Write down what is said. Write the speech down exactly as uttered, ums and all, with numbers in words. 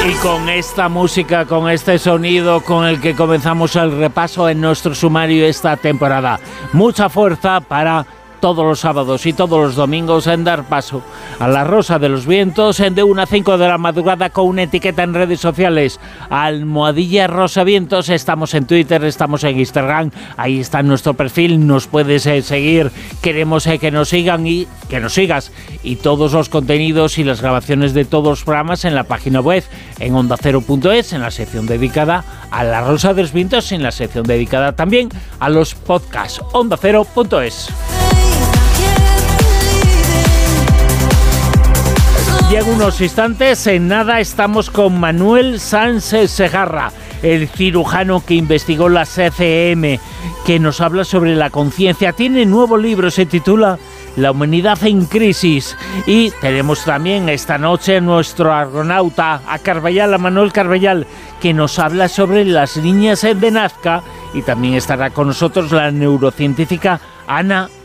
Y con esta música, con este sonido con el que comenzamos el repaso en nuestro sumario esta temporada. Mucha fuerza para todos los sábados y todos los domingos en dar paso a La Rosa de los Vientos en de una a cinco de la madrugada con una etiqueta en redes sociales, Almohadilla Rosa Vientos. Estamos en Twitter, estamos en Instagram, ahí está nuestro perfil, nos puedes eh, seguir, queremos eh, que nos sigan y que nos sigas, y todos los contenidos y las grabaciones de todos los programas en la página web, en onda cero punto es, en la sección dedicada a La Rosa de los Vientos, en la sección dedicada también a los podcasts, onda cero punto es. Y en unos instantes, en nada, estamos con Manuel Sánchez Segarra, el cirujano que investigó la C C M, que nos habla sobre la conciencia. Tiene nuevo libro, se titula La humanidad en crisis. Y tenemos también esta noche nuestro argonauta, a Carballal, a Manuel Carballal, que nos habla sobre las niñas de Nazca. Y también estará con nosotros la neurocientífica Ana